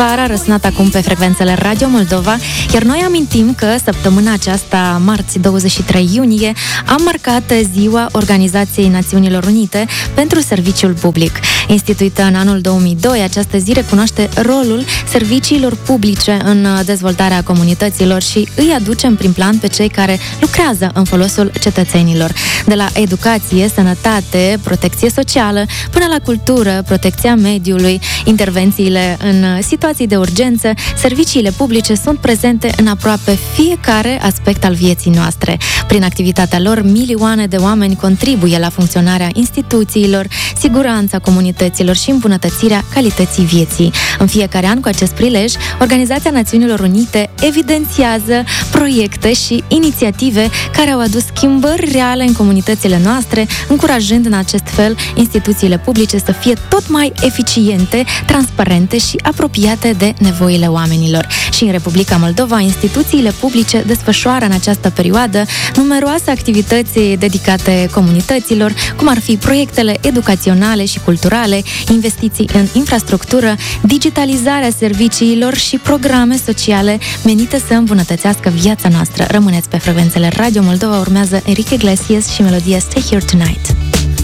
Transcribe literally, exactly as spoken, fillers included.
Para, răsunat acum pe frecvențele Radio Moldova, iar noi amintim că săptămâna aceasta, marți douăzeci și trei iunie, am marcat Ziua Organizației Națiunilor Unite pentru Serviciul Public. Instituită în anul două mii doi, această zi recunoaște rolul serviciilor publice în dezvoltarea comunităților și îi aduce în prim plan pe cei care lucrează în folosul cetățenilor. De la educație, sănătate, protecție socială, până la cultură, protecția mediului, intervențiile în situații de urgență, serviciile publice sunt prezente în aproape fiecare aspect al vieții noastre. Prin activitatea lor, milioane de oameni contribuie la funcționarea instituțiilor, siguranța comunităților și îmbunătățirea calității vieții. În fiecare an, cu acest prilej, Organizația Națiunilor Unite evidențiază proiecte și inițiative care au adus schimbări reale în comunitățile noastre, încurajând în acest fel instituțiile publice să fie tot mai eficiente, transparente și apropiate de nevoile oamenilor. Și în Republica Moldova, instituțiile publice desfășoară în această perioadă numeroase activități dedicate comunităților, cum ar fi proiectele educaționale și culturale, investiții în infrastructură, digitalizarea serviciilor și programe sociale menite să îmbunătățească viața noastră. Rămâneți pe frecvențele Radio Moldova, urmează Enrique Iglesias și melodia Stay Here Tonight.